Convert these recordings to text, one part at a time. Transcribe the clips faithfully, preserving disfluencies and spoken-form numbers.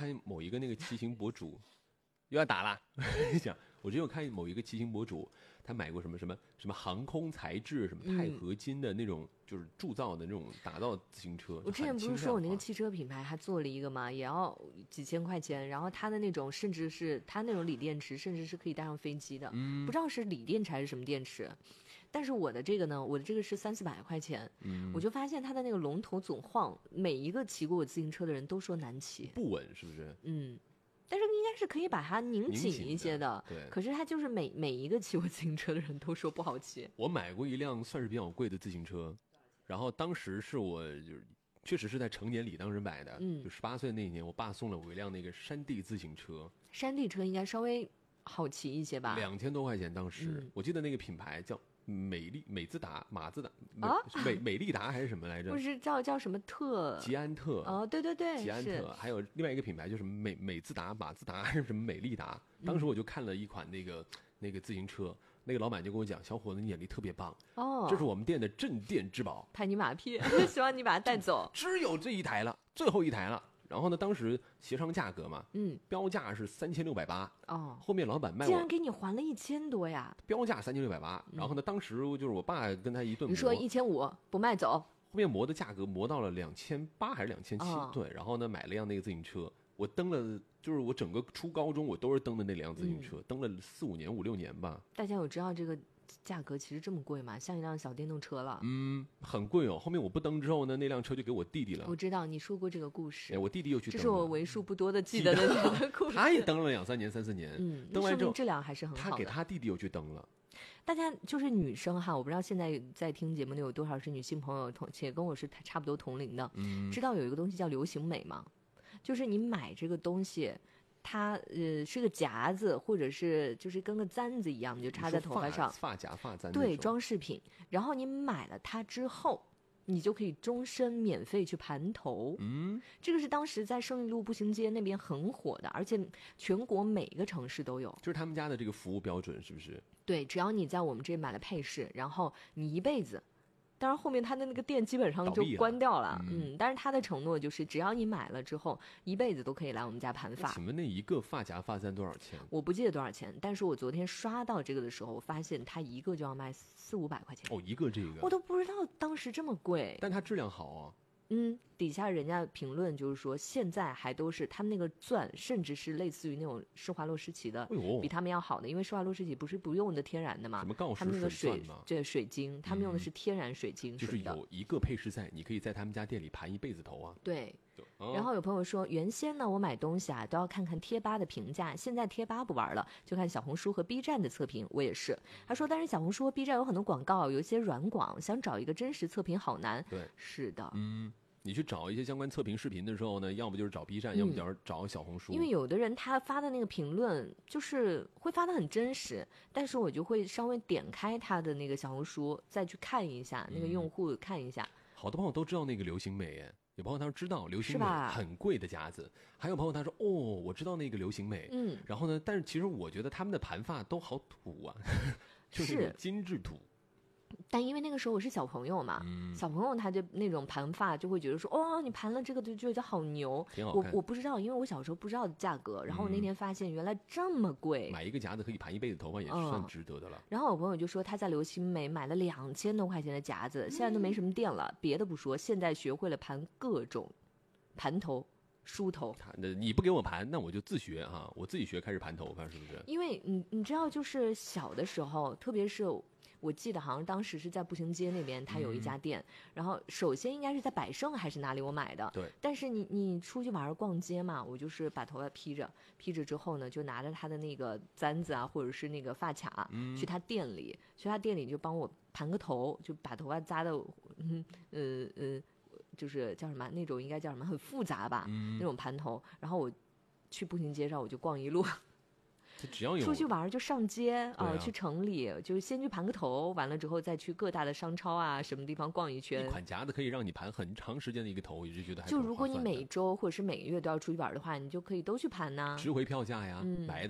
看某一个那个骑行博主，又要打了。讲，我之前有看某一个骑行博主，他买过什么什么什么航空材质，什么钛合金的那种，嗯、就是铸造的那种打造自行车。 我之前不是说我那个汽车品牌还做了一个吗？也要几千块钱，然后它的那种甚至是它那种锂电池，甚至是可以带上飞机的。嗯，不知道是锂电池还是什么电池。但是我的这个呢，我的这个是三四百块钱，嗯，我就发现它的那个龙头总晃，每一个骑过我自行车的人都说难骑， 不稳是不是？ 嗯，但是应该是可以把它拧紧一些的， 的对。 可是它就是每每一个骑过自行车的人都说不好骑。 我买过一辆算是比较贵的自行车，然后当时是我就是确实是在成年礼当时买的，嗯，就十八岁那一年，我爸送了我一辆那个山地自行车。 山地车应该稍微好骑一些吧？ 两千多块钱当时，嗯，我记得那个品牌叫。美利美自达马自达美、 啊、 美美利达还是什么来着？ 不是叫叫什么特吉安特哦，对对对， 吉安特，还有另外一个品牌就是美美自达马自达还是什么美利达。当时我就看了一款那个、嗯、那个自行车，那个老板就跟我讲：“小伙子，你眼力特别棒哦，这是我们店的镇店之宝。” 拍你马屁，希望你把它带走。 只有这一台了，最后一台了。然后呢，当时协商价格嘛，嗯，标价是三千六百八，哦，后面老板卖我， 竟然给你还了一千多呀！ 标价三千六百八，然后呢，当时就是我爸跟他一顿磨， 你说一千五不卖走， 后面磨的价格磨到了两千八还是两千七，对，然后呢，买了辆那个自行车，我蹬了，就是我整个初高中我都是蹬的那辆自行车，嗯、蹬了四五年五六年吧。 大家有知道这个价格其实这么贵吗？像一辆小电动车了。 嗯，很贵哦。后面我不蹬之后呢，那辆车就给我弟弟了。 我知道你说过这个故事。 哎，我弟弟又去蹬了。 这是我为数不多的记得的那个故事。 他也蹬了两三年、三四年。 嗯， 蹬完之后质量还是很好的。 他给他弟弟又去蹬了。 大家就是女生哈，我不知道现在在听节目的有多少是女性朋友，同且跟我是差不多同龄的。嗯，知道有一个东西叫流行美吗？就是你买这个东西。它呃是个夹子，或者是就是跟个簪子一样，你就插在头发上， 发夹、发簪， 对，装饰品。然后你买了它之后，你就可以终身免费去盘头。嗯，这个是当时在胜利路步行街那边很火的，而且全国每个城市都有。 就是他们家的这个服务标准是不是？ 对，只要你在我们这买了配饰，然后你一辈子。当然后面他的那个店基本上就关掉了，嗯, 嗯，但是他的承诺就是只要你买了之后一辈子都可以来我们家盘发。 请问那一个发夹发簪多少钱？ 我不记得多少钱，但是我昨天刷到这个的时候我发现它一个就要卖四五百块钱。 哦，一个这个我都不知道当时这么贵。 但它质量好啊。 嗯，底下人家评论就是说现在还都是他们那个钻甚至是类似于那种施华洛世奇的、哎、比他们要好的，因为施华洛世奇不是不用的天然的嘛， 什么锆石他们那个水吗？ 对，水晶他们用的是天然水晶、嗯、 就是有一个配饰在你可以在他们家店里盘一辈子头啊。 对、哦、然后有朋友说原先呢我买东西啊都要看看贴吧的评价，现在贴吧不玩了，就看小红书和 B 站的测评。我也是，他说但是小红书和 B 站有很多广告，有一些软广，想找一个真实测评好难。 对， 是的， 嗯，你去找一些相关测评视频的时候呢，要么就是找 B 站、嗯、要么就是找小红书。 因为有的人他发的那个评论就是会发的很真实，但是我就会稍微点开他的那个小红书再去看一下、嗯、那个用户看一下。 好多朋友都知道那个流行美，有朋友他说知道流行美很贵的夹子，还有朋友他说哦我知道那个流行美，嗯，然后呢但是其实我觉得他们的盘发都好土啊，就是精致土。 但因为那个时候我是小朋友嘛、嗯、小朋友他就那种盘发就会觉得说哦你盘了这个就觉得好牛，我我不知道，因为我小时候不知道价格，然后我那天发现原来这么贵、嗯、 买一个夹子可以盘一辈子头发也算值得的了、嗯、 然后我朋友就说他在流行美买了两千多块钱的夹子，现在都没什么店了、嗯、别的不说，现在学会了盘各种盘头梳头。 你不给我盘那我就自学哈，我自己学开始盘头发，是不是？ 因为你你知道就是小的时候，特别是我记得好像当时是在步行街那边他有一家店、嗯、然后首先应该是在百盛还是哪里我买的， 对，但是你你出去玩逛街嘛，我就是把头发披着披着之后呢就拿着他的那个簪子啊或者是那个发卡、嗯、去他店里去他店里就帮我盘个头，就把头发扎的嗯呃呃就是叫什么那种应该叫什么很复杂吧、嗯、那种盘头，然后我去步行街上我就逛一路， 只要有出去玩就上街啊、呃，去城里就先去盘个头，完了之后再去各大的商超啊什么地方逛一圈。 一款夹子可以让你盘很长时间的一个头，我就觉得还就如果你每周或者是每个月都要出去玩的话，你就可以都去盘呐、啊， 值回票价呀、嗯，买它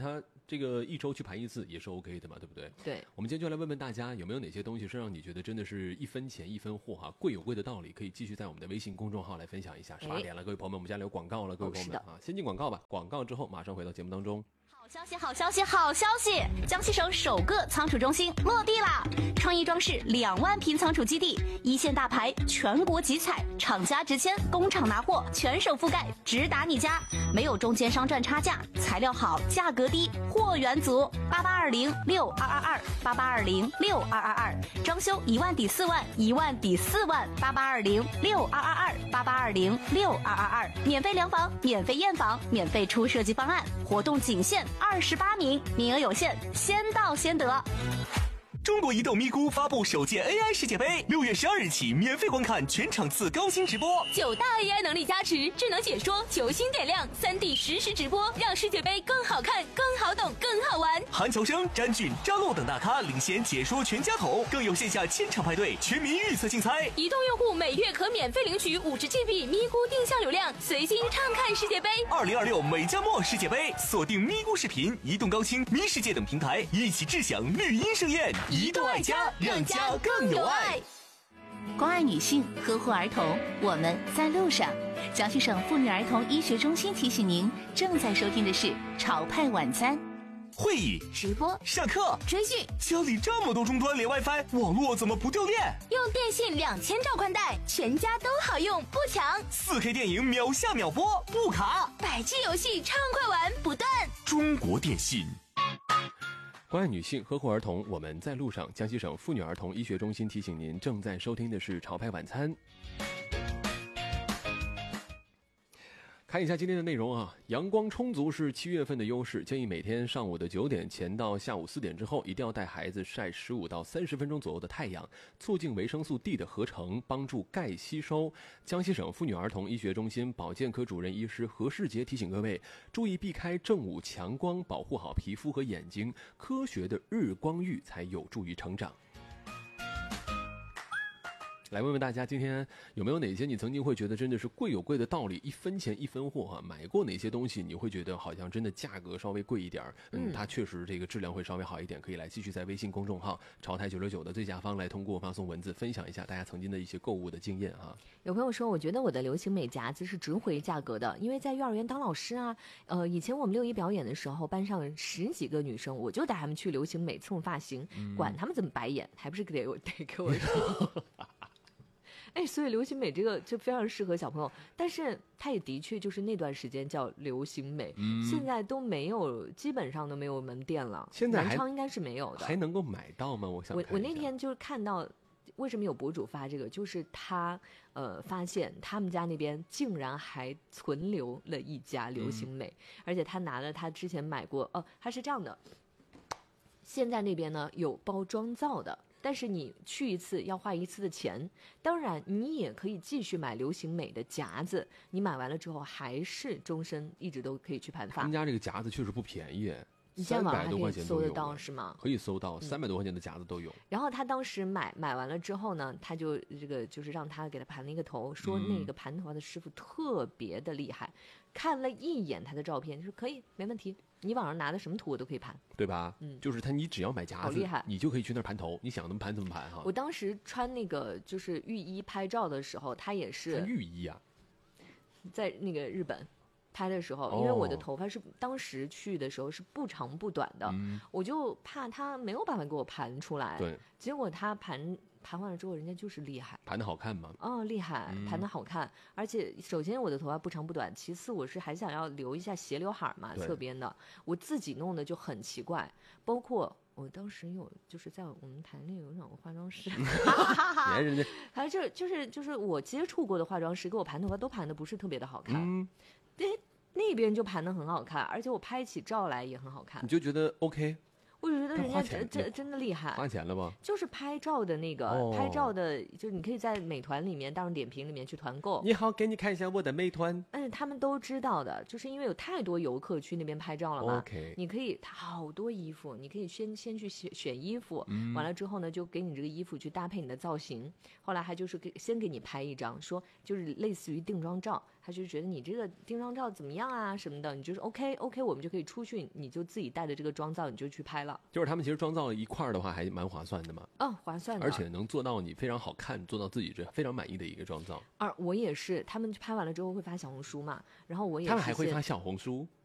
这个一周去盘一次也是 OK 的嘛，对不对？ 对。 我们今天就来问问大家，有没有哪些东西是让你觉得真的是一分钱一分货哈，贵有贵的道理，可以继续在我们的微信公众号来分享一下。十八点了，各位朋友们，我们家里有广告了，各位朋友们、哦、啊，先进广告吧。广告之后马上回到节目当中。 好消息，好消息，好消息！江西省首个仓储中心落地啦！创意装饰两万平仓储基地，一线大牌，全国集采，厂家直签，工厂拿货，全省覆盖，直达你家，没有中间商赚差价，材料好，价格低，货源足。八八二零六二二二，八八二零六二二二，装修一万抵四万，一万抵四万，八八二零六二二二，八八二零六二二二，免费量房，免费验房，免费出设计方案，活动仅限二十八名，名额有限，先到先得。 中国移动咪咕发布首届 A I 世界杯，六月十二日起免费观看全场次高清直播， 九大 A I 能力加持，智能解说，球星点亮，三 D 实时直播，让世界杯更好看、更好懂、更好玩。 韩乔生、詹俊、张璐等大咖领衔解说全家桶，更有线下千场派对、全民预测竞猜。 移动用户每月可免费领取五十 G B 咪咕定向流量，随心畅看世界杯。 二零二六美加墨世界杯，锁定咪咕视频、移动高清、咪世界等平台，一起智享绿茵盛宴。移动爱家，让家更有爱。 关爱女性，呵护儿童，我们在路上。江西省妇女儿童医学中心提醒您，正在收听的是潮派晚餐。 会议、 直播、 上课、 追剧， 家里这么多终端连 WiFi， 网络怎么不掉电？ 用电信两千兆宽带，全家都好用，不抢。 四 K 电影秒下秒播，不卡。 百 G 游戏畅快玩不断。 中国电信。 关爱女性，呵护儿童，我们在路上。江西省妇女儿童医学中心提醒您，正在收听的是潮派晚餐。看一下今天的内容啊，阳光充足是七月份的优势，建议每天上午的九点前到下午四点之后，一定要带孩子晒十五到三十分钟左右的太阳，促进维生素 D 的合成，帮助钙吸收。江西省妇女儿童医学中心保健科主任医师何世杰提醒各位，注意避开正午强光，保护好皮肤和眼睛，科学的日光浴才有助于成长。来问问大家，今天有没有哪些你曾经会觉得真的是贵有贵的道理，一分钱一分货啊？买过哪些东西你会觉得好像真的价格稍微贵一点嗯，它确实这个质量会稍微好一点，可以来继续在微信公众号潮台九六九的最下方来通过发送文字分享一下大家曾经的一些购物的经验啊。 有朋友说，我觉得我的流行美夹子是值回价格的，因为在幼儿园当老师啊，呃，以前我们六一表演的时候，班上十几个女生，我就带她们去流行美蹭发型，嗯、管她们怎么白眼，还不是得我得给我说。哎，所以流行美这个就非常适合小朋友，但是它也的确就是那段时间叫流行美，嗯、现在都没有，基本上都没有门店了。 现在南昌应该是没有的， 还能够买到吗？我想看一下。 我我那天就是看到，为什么有博主发这个，就是他呃发现他们家那边竟然还存留了一家流行美，嗯、而且他拿了他之前买过，哦，他是这样的，现在那边呢有包装造的。但是你去一次要花一次的钱，当然你也可以继续买流行美的夹子，你买完了之后还是终身一直都可以去盘发。 他们家这个夹子确实不便宜， 你现在网上可以搜得到是吗？ 可以搜到，三百多块钱的夹子都有。 嗯、然后他当时买买完了之后呢，他就这个就是让他给他盘了一个头，说那个盘头发的师傅特别的厉害，嗯、看了一眼他的照片，说可以没问题。你网上拿的什么图我都可以盘， 对吧？嗯，就是他，你只要买夹子， 好厉害， 你就可以去那儿盘头，你想怎么盘怎么盘哈。 我当时穿那个就是浴衣拍照的时候，他也是穿浴衣啊， 在那个日本拍的时候，因为我的头发是当时去的时候是不长不短的，嗯、我就怕他没有办法给我盘出来。 对， 结果他盘。盘完了之后，人家就是厉害， 盘的好看吗？ 哦，厉害，盘的好看，嗯、而且首先我的头发不长不短，其次我是还想要留一下斜刘海嘛，侧边的，我自己弄的就很奇怪，包括我当时有就是在我们台内有两个化妆师，你还人家， 还就就是就是我接触过的化妆师给我盘头发都盘的不是特别的好看，嗯，对，那边就盘的很好看，而且我拍起照来也很好看， 你就觉得 OK。 我就觉得人家真真真的厉害， 花钱了吧？ 就是拍照的那个，哦、拍照的，就是你可以在美团里面、大众点评里面去团购。 你好，给你看一下我的美团。 嗯，他们都知道的，就是因为有太多游客去那边拍照了嘛。 OK， 你可以，他好多衣服，你可以先先去选选衣服，嗯、完了之后呢，就给你这个衣服去搭配你的造型。后来还就是给先给你拍一张，说就是类似于定妆照， 他就觉得你这个定妆照怎么样啊什么的，你就是 OK OK， 我们就可以出去，你就自己带着这个妆造你就去拍了。 就是他们其实妆造一块儿的话还蛮划算的嘛。 嗯，划算的， 而且能做到你非常好看，做到自己这非常满意的一个妆造。 而我也是，他们拍完了之后会发小红书嘛，然后我也是他们还会发小红书。